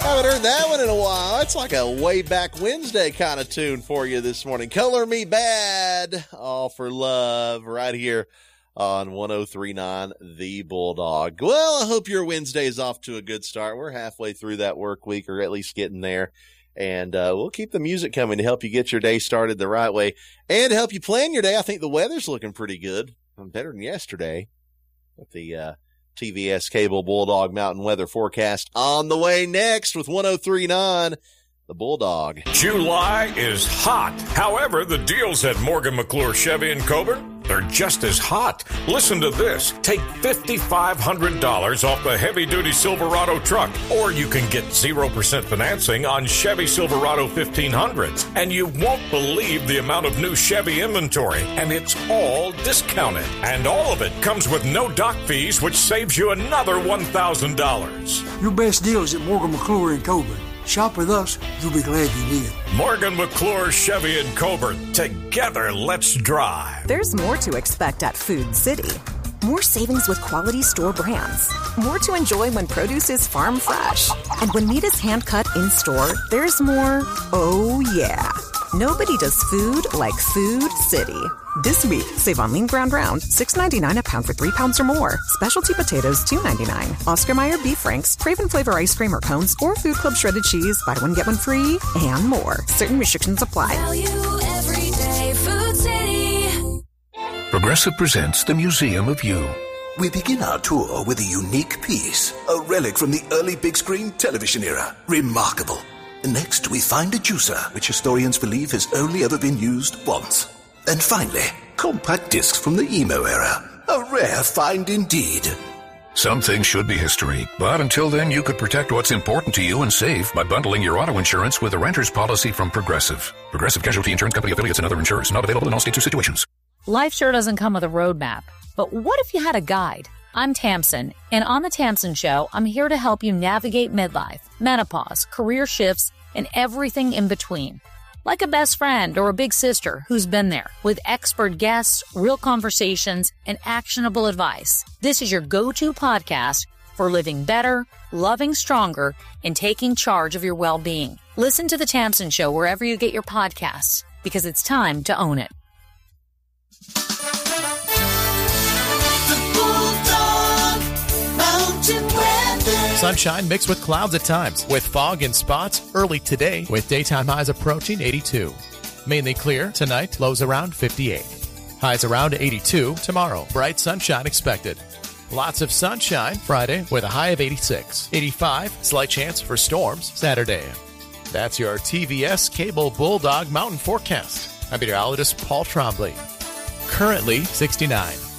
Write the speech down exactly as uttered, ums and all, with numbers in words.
Haven't heard that one in a while. It's like a way back Wednesday kind of tune for you this morning. Color Me Bad, All for Love, right here on one oh three point nine The Bulldog. Well, I hope your Wednesday is off to a good start. We're halfway through that work week, or at least getting there. And uh, we'll keep the music coming to help you get your day started the right way and to help you plan your day. I think the weather's looking pretty good. Better than yesterday with the uh, T V S Cable Bulldog Mountain Weather Forecast on the way next with one oh three point nine The Bulldog. July is hot. However, the deals at Morgan McClure Chevy in Coburn, they're just as hot. Listen to this. Take five thousand five hundred dollars off the heavy-duty Silverado truck, or you can get zero percent financing on Chevy Silverado fifteen hundreds. And you won't believe the amount of new Chevy inventory, and it's all discounted. And all of it comes with no dock fees, which saves you another one thousand dollars. Your best deals at Morgan McClure in Coburn. Shop with us, you'll be glad you did. Morgan McClure Chevy in Coburn. Together, let's drive. There's more to expect at Food City. More savings with quality store brands. More to enjoy when produce is farm fresh. And when meat is hand-cut in-store, there's more, oh yeah. Nobody does food like Food City. This week, save on lean ground round, six ninety-nine a pound for three pounds or more. Specialty potatoes, two ninety-nine. Oscar Mayer beef franks, Craven flavor ice cream or cones, or Food Club shredded cheese, buy one, get one free, and more. Certain restrictions apply. Value every day, Food City. Progressive presents the Museum of You. We begin our tour with a unique piece, a relic from the early big screen television era. Remarkable. Next, we find a juicer, which historians believe has only ever been used once. And finally, compact discs from the emo era. A rare find indeed. Some things should be history, but until then you could protect what's important to you and save by bundling your auto insurance with a renter's policy from Progressive. Progressive Casualty Insurance Company affiliates and other insurers. Not available in all states or situations. Life sure doesn't come with a roadmap, but what if you had a guide? I'm Tamsin, and on The Tamsin Show, I'm here to help you navigate midlife, menopause, career shifts, and everything in between. Like a best friend or a big sister who's been there, with expert guests, real conversations, and actionable advice. This is your go-to podcast for living better, loving stronger, and taking charge of your well-being. Listen to The Tamsin Show wherever you get your podcasts, because it's time to own it. Sunshine mixed with clouds at times, with fog and spots early today, with daytime highs approaching eighty-two. Mainly clear tonight, lows around fifty-eight. Highs around eighty-two tomorrow. Bright sunshine expected. Lots of sunshine Friday with a high of eighty-six. eighty-five, slight chance for storms Saturday. That's your T V S Cable Bulldog Mountain Forecast. I'm meteorologist Paul Trombley. Currently sixty-nine.